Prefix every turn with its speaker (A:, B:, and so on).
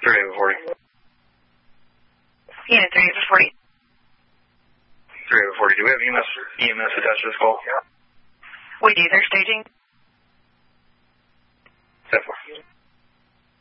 A: 3840.
B: Unit 3840.
A: 3840, do we have EMS attached to this call?
B: We do. They're staging